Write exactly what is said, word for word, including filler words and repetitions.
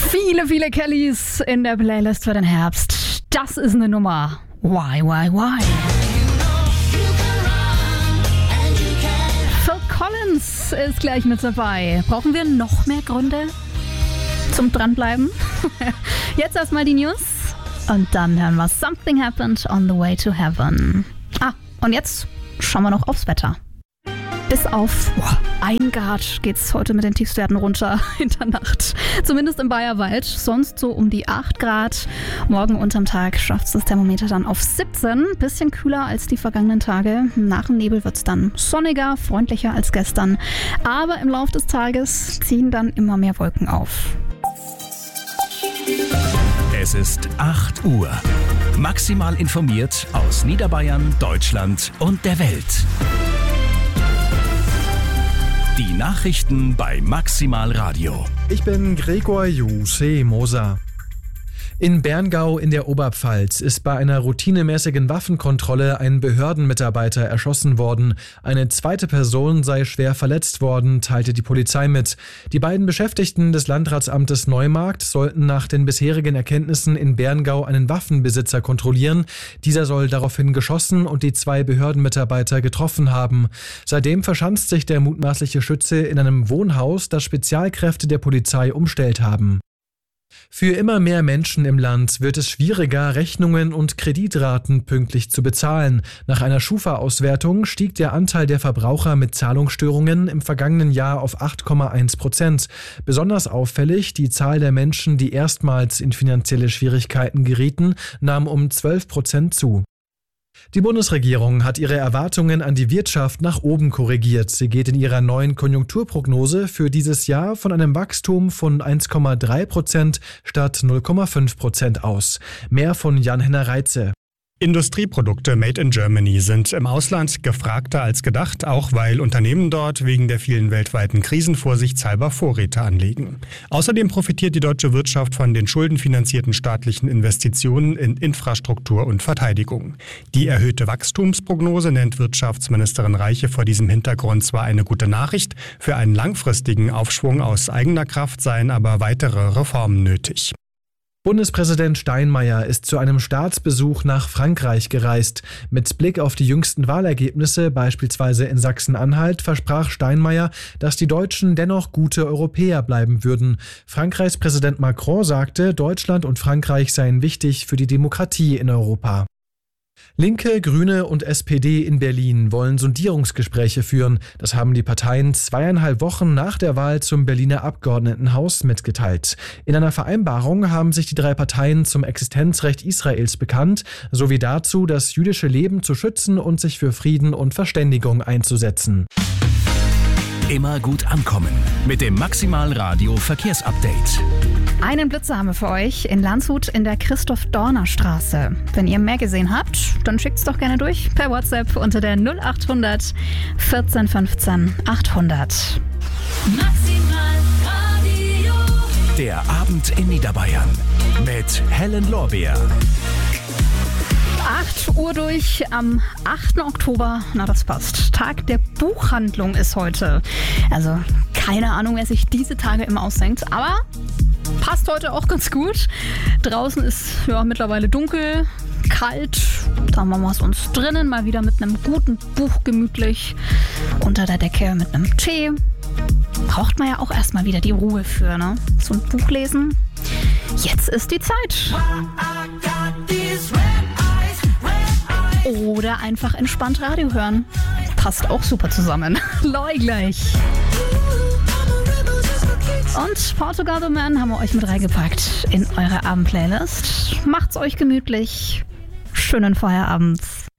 Viele, viele Kellys in der Playlist für den Herbst. Das ist eine Nummer. Why, why, why? Phil Collins ist gleich mit dabei. Brauchen wir noch mehr Gründe zum Dranbleiben? Jetzt erstmal die News und dann hören wir Something Happened on the Way to Heaven. Ah, und jetzt schauen wir noch aufs Wetter. Bis auf ein Grad geht's heute mit den Tiefstwerten runter in der Nacht. Zumindest im Bayerwald. Sonst so um die acht Grad. Morgen unterm Tag schafft das Thermometer dann auf siebzehn. Bisschen kühler als die vergangenen Tage. Nach dem Nebel wird's dann sonniger, freundlicher als gestern. Aber im Laufe des Tages ziehen dann immer mehr Wolken auf. Es ist acht Uhr. Maximal informiert aus Niederbayern, Deutschland und der Welt. Die Nachrichten bei Maximal Radio. Ich bin Gregor Jusse-Moser. In Berngau in der Oberpfalz ist bei einer routinemäßigen Waffenkontrolle ein Behördenmitarbeiter erschossen worden. Eine zweite Person sei schwer verletzt worden, teilte die Polizei mit. Die beiden Beschäftigten des Landratsamtes Neumarkt sollten nach den bisherigen Erkenntnissen in Berngau einen Waffenbesitzer kontrollieren. Dieser soll daraufhin geschossen und die zwei Behördenmitarbeiter getroffen haben. Seitdem verschanzt sich der mutmaßliche Schütze in einem Wohnhaus, das Spezialkräfte der Polizei umstellt haben. Für immer mehr Menschen im Land wird es schwieriger, Rechnungen und Kreditraten pünktlich zu bezahlen. Nach einer Schufa-Auswertung stieg der Anteil der Verbraucher mit Zahlungsstörungen im vergangenen Jahr auf acht Komma eins Prozent. Besonders auffällig, die Zahl der Menschen, die erstmals in finanzielle Schwierigkeiten gerieten, nahm um zwölf Prozent zu. Die Bundesregierung hat ihre Erwartungen an die Wirtschaft nach oben korrigiert. Sie geht in ihrer neuen Konjunkturprognose für dieses Jahr von einem Wachstum von eins Komma drei Prozent statt null Komma fünf Prozent aus. Mehr von Jan-Henner Reitze. Industrieprodukte made in Germany sind im Ausland gefragter als gedacht, auch weil Unternehmen dort wegen der vielen weltweiten Krisen vorsichtshalber Vorräte anlegen. Außerdem profitiert die deutsche Wirtschaft von den schuldenfinanzierten staatlichen Investitionen in Infrastruktur und Verteidigung. Die erhöhte Wachstumsprognose nennt Wirtschaftsministerin Reiche vor diesem Hintergrund zwar eine gute Nachricht, für einen langfristigen Aufschwung aus eigener Kraft seien aber weitere Reformen nötig. Bundespräsident Steinmeier ist zu einem Staatsbesuch nach Frankreich gereist. Mit Blick auf die jüngsten Wahlergebnisse, beispielsweise in Sachsen-Anhalt, versprach Steinmeier, dass die Deutschen dennoch gute Europäer bleiben würden. Frankreichs Präsident Macron sagte, Deutschland und Frankreich seien wichtig für die Demokratie in Europa. Linke, Grüne und S P D in Berlin wollen Sondierungsgespräche führen. Das haben die Parteien zweieinhalb Wochen nach der Wahl zum Berliner Abgeordnetenhaus mitgeteilt. In einer Vereinbarung haben sich die drei Parteien zum Existenzrecht Israels bekannt, sowie dazu, das jüdische Leben zu schützen und sich für Frieden und Verständigung einzusetzen. Immer gut ankommen mit dem Maximal Radio Verkehrsupdate. Einen Blitzer haben wir für euch in Landshut in der Christoph-Dorner-Straße. Wenn ihr mehr gesehen habt, dann schickt's doch gerne durch per WhatsApp unter der null acht hundert vierzehn fünfzehn achthundert. Maximal Radio. Der Abend in Niederbayern mit Helen Lorbeer. acht Uhr durch am achten Oktober. Na, das passt. Tag der Buchhandlung ist heute. Also keine Ahnung, wer sich diese Tage immer ausdenkt. Aber passt heute auch ganz gut. Draußen ist ja mittlerweile dunkel, kalt. Da machen wir es uns drinnen mal wieder mit einem guten Buch gemütlich. Unter der Decke mit einem Tee. Braucht man ja auch erstmal wieder die Ruhe für, ne? So ein Buch lesen. Jetzt ist die Zeit. Oder einfach entspannt Radio hören. Passt auch super zusammen. Loi gleich. Und Portugal The Man haben wir euch mit reingepackt in eure Abendplaylist. Macht's euch gemütlich. Schönen Feierabend.